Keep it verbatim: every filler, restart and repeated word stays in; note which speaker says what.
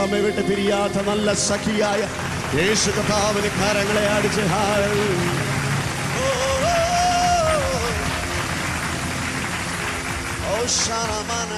Speaker 1: നമ്മെ വിട്ട് പിരിയാത്ത നല്ല സഖിയായ യേശു കർത്താവിന് കരങ്ങളെ അടിച്ച് ഹാ